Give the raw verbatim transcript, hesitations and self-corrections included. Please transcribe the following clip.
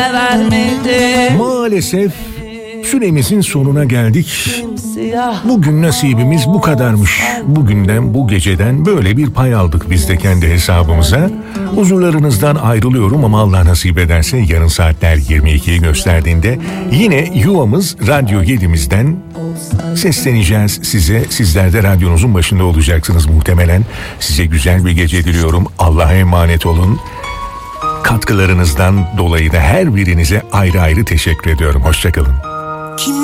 Maalesef süremizin sonuna geldik. Bugün nasibimiz bu kadarmış. Bugünden, bu geceden böyle bir pay aldık biz de kendi hesabımıza. Huzurlarınızdan ayrılıyorum ama Allah nasip ederse yarın saatler yirmi ikiyi gösterdiğinde yine yuvamız Radyo yedimizden sesleneceğiz size. Sizler de radyonuzun başında olacaksınız muhtemelen. Size güzel bir gece diliyorum. Allah'a emanet olun. Katkılarınızdan dolayı da her birinize ayrı ayrı teşekkür ediyorum. Hoşça kalın.